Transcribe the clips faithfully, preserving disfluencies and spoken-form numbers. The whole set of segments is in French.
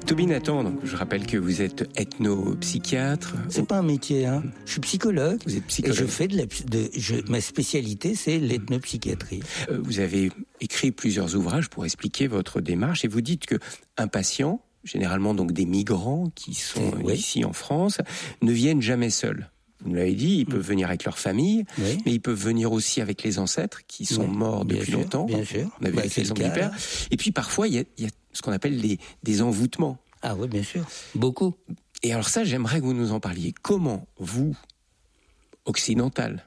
Toby Nathan, donc je rappelle que vous êtes ethnopsychiatre. C'est pas un métier, hein. Je suis psychologue. Vous êtes psychologue. Et je fais de la, de, je, ma spécialité, c'est l'ethnopsychiatrie. Euh, vous avez écrit plusieurs ouvrages pour expliquer votre démarche et vous dites que un patient, généralement donc des migrants qui sont oui. ici en France, ne viennent jamais seuls. Vous nous l'avez dit, ils peuvent venir avec leur famille, oui. mais ils peuvent venir aussi avec les ancêtres qui sont oui, morts depuis sûr, longtemps. Bien sûr. On a vu bah, avec l'exemple du père. Et puis parfois, il y a, il y a ce qu'on appelle les, des envoûtements. Ah oui, bien sûr. Beaucoup. Et alors ça, j'aimerais que vous nous en parliez. Comment vous, occidental,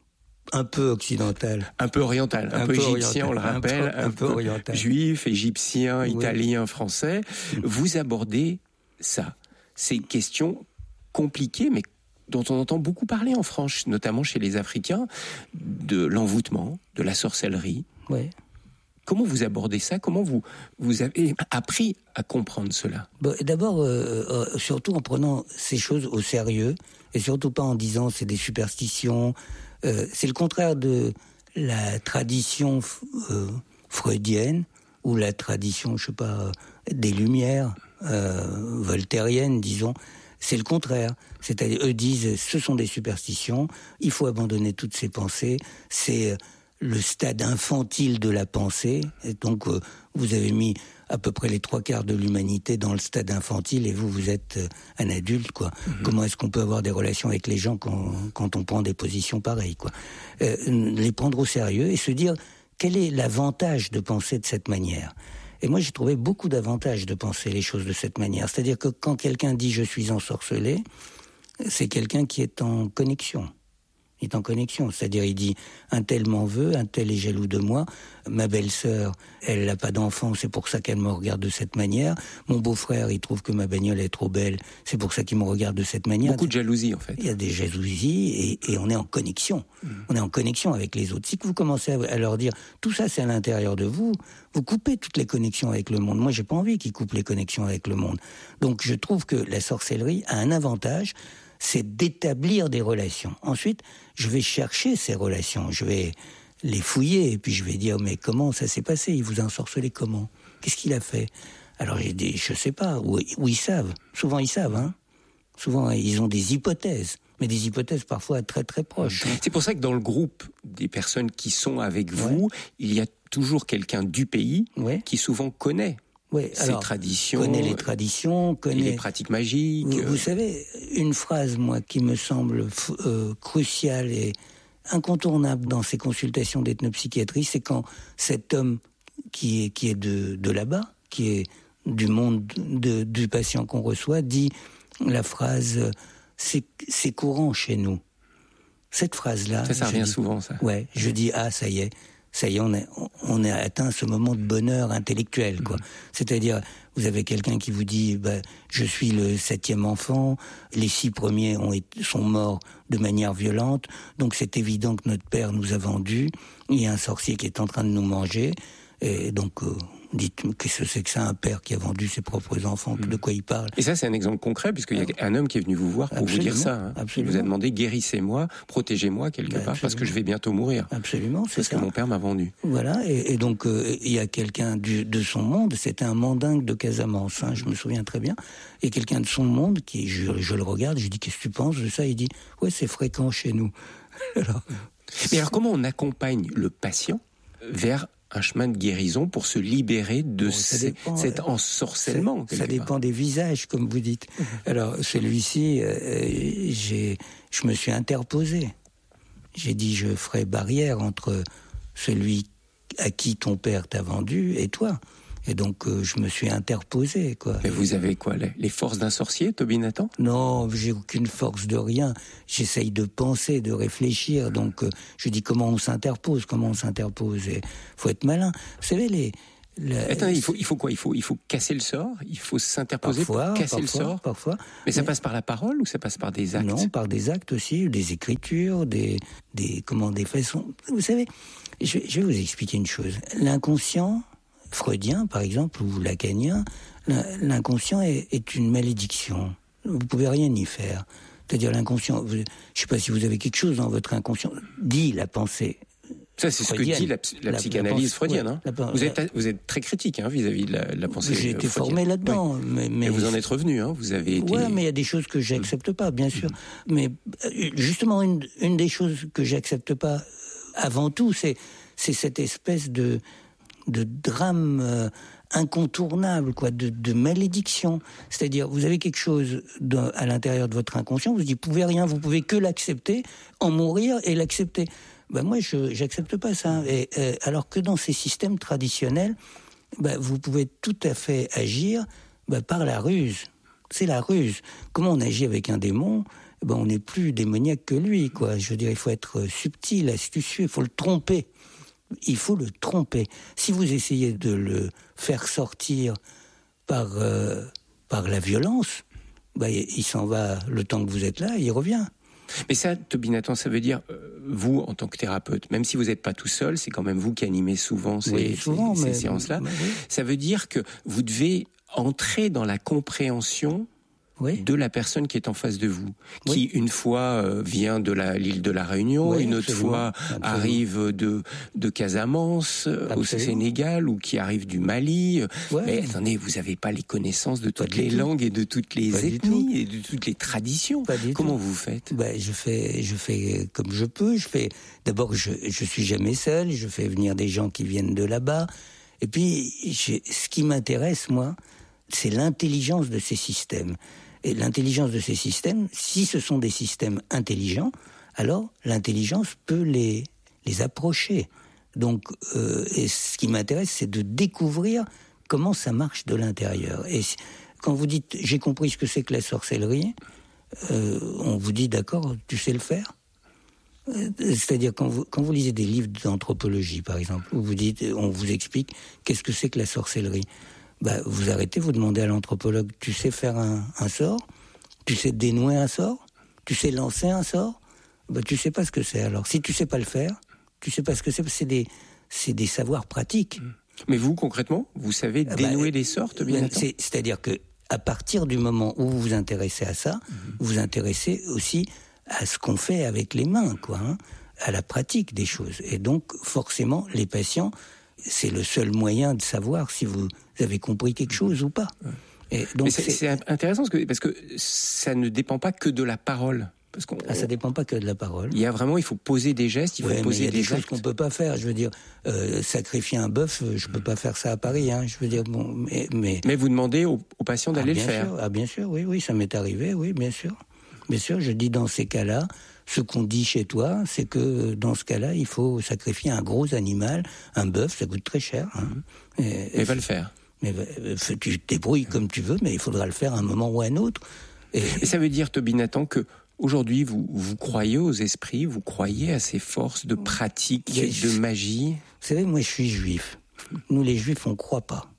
un peu occidental, un peu oriental, un, un peu, peu égyptien, on le rappelle, un peu, un peu, peu oriental, juif, égyptien, oui. italien, français, mmh. vous abordez ça. Ces questions compliquées, mais dont on entend beaucoup parler en France, notamment chez les Africains, de l'envoûtement, de la sorcellerie. Oui. Comment vous abordez ça ? Comment vous, vous avez appris à comprendre cela ? Bon, d'abord, euh, euh, surtout en prenant ces choses au sérieux, et surtout pas en disant c'est des superstitions. Euh, c'est le contraire de la tradition euh, freudienne ou la tradition, je sais pas, des Lumières, euh, voltairienne, disons. C'est le contraire. C'est-à-dire, eux disent, ce sont des superstitions, il faut abandonner toutes ces pensées, c'est le stade infantile de la pensée, et donc euh, vous avez mis à peu près les trois quarts de l'humanité dans le stade infantile, et vous, vous êtes euh, un adulte, quoi. Mm-hmm. Comment est-ce qu'on peut avoir des relations avec les gens quand, quand on prend des positions pareilles, quoi. Euh, les prendre au sérieux et se dire, quel est l'avantage de penser de cette manière ? Et moi, j'ai trouvé beaucoup d'avantages de penser les choses de cette manière. C'est-à-dire que quand quelqu'un dit « je suis ensorcelé », c'est quelqu'un qui est en connexion. Il est en connexion. C'est-à-dire, il dit « un tel m'en veut, un tel est jaloux de moi, ma belle-sœur, elle n'a pas d'enfant, c'est pour ça qu'elle me regarde de cette manière. Mon beau-frère, il trouve que ma bagnole est trop belle, c'est pour ça qu'il me regarde de cette manière. » Beaucoup de jalousie, en fait. Il y a des jalousies et, et on est en connexion. Mmh. On est en connexion avec les autres. Si vous commencez à leur dire « tout ça, c'est à l'intérieur de vous », vous coupez toutes les connexions avec le monde. Moi, j'ai pas envie qu'ils coupent les connexions avec le monde. Donc, je trouve que la sorcellerie a un avantage, c'est d'établir des relations. Ensuite, je vais chercher ces relations, je vais les fouiller, et puis je vais dire, mais comment ça s'est passé ? Il vous a ensorcelé comment ? Qu'est-ce qu'il a fait ? Alors, j'ai des, je sais pas, ou, ou ils savent. Souvent, ils savent, hein. Souvent, ils ont des hypothèses, mais des hypothèses parfois très très proches. C'est pour ça que dans le groupe des personnes qui sont avec vous, ouais. il y a toujours quelqu'un du pays ouais. qui souvent connaît Oui, ces alors, traditions, connaît les traditions, connaît les pratiques magiques. Vous, vous savez, une phrase, moi, qui me semble euh, cruciale et incontournable dans ces consultations d'ethnopsychiatrie, c'est quand cet homme qui est qui est de de là-bas, qui est du monde de, du patient qu'on reçoit, dit la phrase c'est c'est courant chez nous. Cette phrase-là, ça, ça revient dis, souvent, ça. Ouais, je dis ah ça y est. Ça y est, on a, on a atteint ce moment de bonheur intellectuel, quoi. Mmh. C'est-à-dire, vous avez quelqu'un qui vous dit, bah, je suis le septième enfant, les six premiers ont été, sont morts de manière violente, donc c'est évident que notre père nous a vendus, il y a un sorcier qui est en train de nous manger, et donc, euh, dites, qu'est-ce que c'est que ça, un père qui a vendu ses propres enfants, mmh. de quoi il parle ? Et ça, c'est un exemple concret, puisqu'il y a un homme qui est venu vous voir pour absolument, vous dire ça. Hein. Absolument. Il vous a demandé, guérissez-moi, protégez-moi quelque bah, part, absolument. Parce que je vais bientôt mourir. Absolument, c'est parce ça. que mon père m'a vendu. Voilà, et, et donc, euh, il y a quelqu'un du, de son monde, c'était un mandingue de Casamance, hein, je me souviens très bien, et quelqu'un de son monde, qui, je, je le regarde, je dis, qu'est-ce que tu penses de ça ? Il dit, ouais, c'est fréquent chez nous. alors, Mais alors, comment on accompagne le patient vers un chemin de guérison pour se libérer de bon, ces, dépend, cet ensorcellement. Ça dépend part. Des visages, comme vous dites. Mmh. Alors, celui-ci, euh, j'ai, je me suis interposé. J'ai dit, je ferai barrière entre celui à qui ton père t'a vendu et toi. Et donc, euh, je me suis interposé, quoi. Mais vous avez quoi, les, les forces d'un sorcier, Toby Nathan ? Non, j'ai aucune force de rien. J'essaye de penser, de réfléchir. Donc, euh, je dis comment on s'interpose, comment on s'interpose. Il faut être malin. Vous savez, les... La... Attends, il faut, il faut quoi ? Il faut, il faut casser le sort ? Il faut s'interposer parfois, pour casser parfois, le sort ? Parfois. Mais ça Mais... passe par la parole ou ça passe par des actes ? Non, par des actes aussi, des écritures, des, des, comment, des façons... Vous savez, je, je vais vous expliquer une chose. L'inconscient... freudien, par exemple, ou lacanien, l'inconscient est, est une malédiction. Vous pouvez rien y faire. C'est-à-dire l'inconscient, vous, je ne sais pas si vous avez quelque chose dans votre inconscient, dit la pensée, Ça, c'est freudienne. Ce que dit la, la, la psychanalyse la freudienne. Ouais, hein. la, vous, êtes, vous êtes très critique hein, vis-à-vis de la, de la pensée freudienne. J'ai été freudienne. formé là-dedans. Oui. Mais, mais Et vous en êtes revenu, hein, vous avez été... Oui, mais il y a des choses que j'accepte pas, bien sûr. Mmh. Mais justement, une, une des choses que j'accepte pas, avant tout, c'est, c'est cette espèce de, de drame euh, incontournable, quoi, de, de malédiction. C'est-à-dire, vous avez quelque chose de, à l'intérieur de votre inconscient, vous ne pouvez rien, vous pouvez que l'accepter, en mourir et l'accepter. Ben moi, je j'accepte pas ça. Et, euh, alors que dans ces systèmes traditionnels, ben, vous pouvez tout à fait agir ben, par la ruse. C'est la ruse. Comment on agit avec un démon ? Ben, on n'est plus démoniaque que lui, quoi. Je veux dire, il faut être subtil, astucieux, il faut le tromper. Il faut le tromper. Si vous essayez de le faire sortir par, euh, par la violence, ben, il s'en va le temps que vous êtes là, il revient. Mais ça, Toby Nathan, ça veut dire, euh, vous, en tant que thérapeute, même si vous n'êtes pas tout seul, c'est quand même vous qui animez souvent ces, oui, souvent, ces, mais, ces séances-là, mais, oui. Ça veut dire que vous devez entrer dans la compréhension oui. de la personne qui est en face de vous, oui. qui une fois euh, vient de la, l'île de la Réunion, oui, une autre absolument. fois absolument. arrive de, de Casamance, absolument. au Sénégal, ou qui arrive du Mali. Ouais. Mais attendez, vous n'avez pas les connaissances de toutes les langues et de toutes les pas ethnies et de toutes les traditions. Comment tout. vous faites ? Ben, je fais, je fais comme je peux. Je fais, d'abord, je, je suis jamais seul. Je fais venir des gens qui viennent de là-bas. Et puis, je, ce qui m'intéresse, moi, c'est l'intelligence de ces systèmes. Et l'intelligence de ces systèmes, si ce sont des systèmes intelligents, alors l'intelligence peut les, les approcher. Donc, euh, et ce qui m'intéresse, c'est de découvrir comment ça marche de l'intérieur. Et quand vous dites « j'ai compris ce que c'est que la sorcellerie euh, », on vous dit « d'accord, tu sais le faire ». C'est-à-dire quand vous, quand vous lisez des livres d'anthropologie, par exemple, où vous dites, on vous explique qu'est-ce que c'est que la sorcellerie. Bah, vous arrêtez, vous demandez à l'anthropologue, tu sais faire un, un sort ? Tu sais dénouer un sort ? Tu sais lancer un sort ? Bah, tu sais pas ce que c'est. Alors, si tu sais pas le faire, tu sais pas ce que c'est, c'est des, c'est des savoirs pratiques. Mais vous, concrètement, vous savez dénouer bah, des sorts, bien c'est, C'est-à-dire que, à partir du moment où vous vous intéressez à ça, mmh. vous vous intéressez aussi à ce qu'on fait avec les mains, quoi, hein, à la pratique des choses. Et donc, forcément, les patients, c'est le seul moyen de savoir si vous avez compris quelque chose ou pas. Et donc c'est, c'est... c'est intéressant parce que, parce que ça ne dépend pas que de la parole. Parce qu'on, ah, ça dépend pas que de la parole. Il y a vraiment, il faut poser des gestes, il faut ouais, poser mais il y a des, des choses qu'on peut pas faire. Je veux dire, euh, sacrifier un bœuf, je peux pas faire ça à Paris. Hein. Je veux dire, bon, mais mais, mais vous demandez aux, aux patients d'aller ah, le faire. Sûr, ah bien sûr, oui, oui, ça m'est arrivé, oui, bien sûr, bien sûr. Je dis dans ces cas-là. Ce qu'on dit chez toi, c'est que dans ce cas-là, il faut sacrifier un gros animal, un bœuf, ça coûte très cher. Hein. Mmh. Et, et va le faire. Mais tu te débrouilles comme tu veux, mais il faudra le faire à un moment ou à un autre. Et, et ça veut dire, Toby Nathan, que aujourd'hui, vous, vous croyez aux esprits, vous croyez à ces forces de pratique, mais de je, magie. Vous savez, moi, je suis juif. Nous, les juifs, on ne croit pas.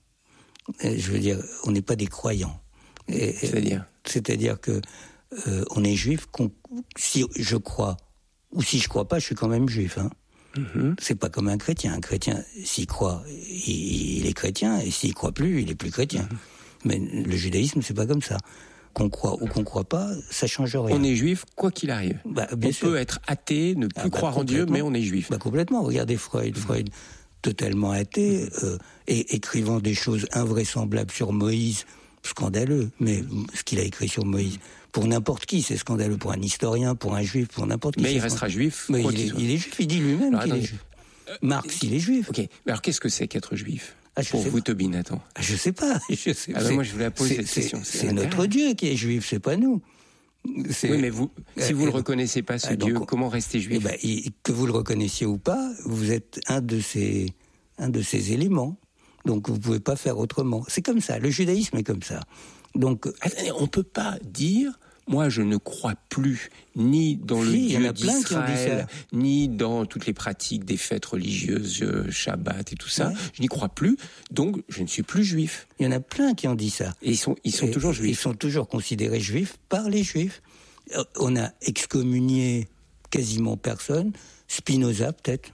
Et je veux dire, on n'est pas des croyants. Et, c'est-à-dire C'est-à-dire que Euh, on est juif, qu'on, si je crois, ou si je crois pas, je suis quand même juif. Hein. Mm-hmm. C'est pas comme un chrétien. Un chrétien, s'il croit, il, il est chrétien, et s'il croit plus, il est plus chrétien. Mm-hmm. Mais le judaïsme, c'est pas comme ça. Qu'on croit ou qu'on croit pas, ça change rien. On est juif quoi qu'il arrive. Bah, bien on sûr. peut être athée, ne plus ah, croire bah, en Dieu, mais on est juif. Bah, complètement. Regardez Freud. Mm-hmm. Freud, totalement athée, mm-hmm. euh, et écrivant des choses invraisemblables sur Moïse, scandaleux, mais ce qu'il a écrit sur Moïse, pour n'importe qui, c'est scandaleux, pour un historien, pour un juif, pour n'importe qui. Mais il restera juif. Mais il, est, il est juif, il dit lui-même alors, qu'il attendez. est juif. Euh, Marx, il est juif. Ok, mais alors qu'est-ce que c'est qu'être juif ah, pour vous, Toby Nathan? ah, Je sais pas. Je sais, ah, ben moi, je voulais poser cette question. C'est, c'est notre Dieu qui est juif, c'est pas nous. C'est... Oui, mais vous, si vous ne euh, le reconnaissez pas, ce euh, Dieu, donc, comment rester juif? eh ben, il, que vous le reconnaissiez ou pas, vous êtes un de ces, un de ces éléments. Donc, vous pouvez pas faire autrement. C'est comme ça. Le judaïsme est comme ça. Donc, attendez, on peut pas dire, moi, je ne crois plus ni dans si, le Dieu d'Israël, ni dans toutes les pratiques des fêtes religieuses, euh, Shabbat et tout ça. Ouais. Je n'y crois plus, donc je ne suis plus juif. Il y en a plein qui ont dit ça. Et ils sont, ils sont et toujours juifs. Ils sont toujours considérés juifs par les juifs. On a excommunié quasiment personne. Spinoza, peut-être.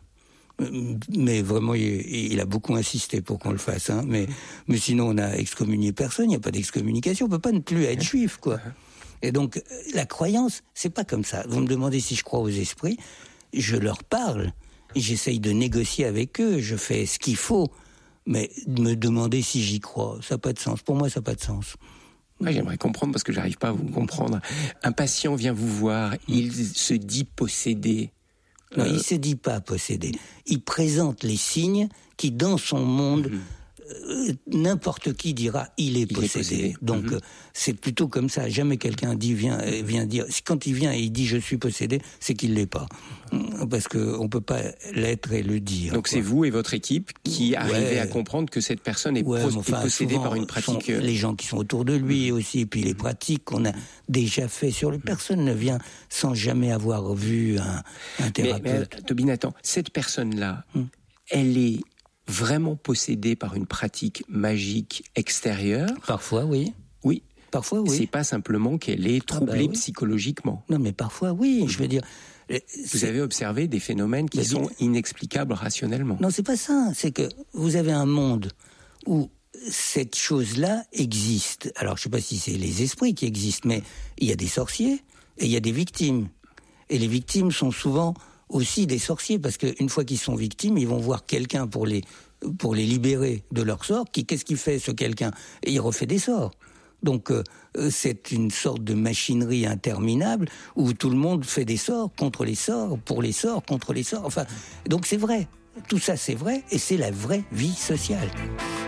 Mais vraiment, il, il a beaucoup insisté pour qu'on le fasse. Hein. Mais, mais sinon, on a excommunié personne. Il n'y a pas d'excommunication. On ne peut pas ne plus être juif, quoi. Et donc, la croyance, c'est pas comme ça. Vous me demandez si je crois aux esprits. Je leur parle. j'essaye de négocier avec eux, je fais ce qu'il faut, mais me demander si j'y crois, ça n'a pas de sens. Pour moi, ça n'a pas de sens. Ouais, j'aimerais comprendre parce que j'arrive pas à vous comprendre. Un patient vient vous voir, il se dit possédé. Non, euh... il se dit pas possédé. Il présente les signes qui, dans son monde, mmh. euh, n'importe qui dira il est il possédé. Est possédé. Donc mmh. euh, c'est plutôt comme ça. Jamais quelqu'un dit vient euh, vient dire. Quand il vient et il dit je suis possédé, c'est qu'il l'est pas. Parce que on peut pas l'être et le dire. Donc quoi. c'est vous et votre équipe qui ouais. arrivez à comprendre que cette personne est, ouais, pro- enfin, est possédée par une pratique. Sont les gens qui sont autour de lui mmh. aussi, puis les pratiques qu'on a déjà fait sur lui. Personne ne vient sans jamais avoir vu un, un thérapeute. Mais, mais Tobin, attends, cette personne-là, mmh. elle est vraiment possédée par une pratique magique extérieure? Parfois, oui. Oui. Parfois, oui. C'est pas simplement qu'elle est troublée ah bah oui. psychologiquement. Non, mais parfois, oui. Je veux dire. Vous c'est... avez observé des phénomènes qui mais sont bien... inexplicables rationnellement. Non, c'est pas ça. C'est que vous avez un monde où cette chose-là existe. Alors, je sais pas si c'est les esprits qui existent, mais il y a des sorciers et il y a des victimes. Et les victimes sont souvent aussi des sorciers, parce qu'une fois qu'ils sont victimes, ils vont voir quelqu'un pour les, pour les libérer de leur sort. Qui, qu'est-ce qu'il fait, ce quelqu'un? Et il refait des sorts. Donc, euh, c'est une sorte de machinerie interminable où tout le monde fait des sorts contre les sorts, pour les sorts, contre les sorts. Enfin, donc c'est vrai. Tout ça, c'est vrai, et c'est la vraie vie sociale.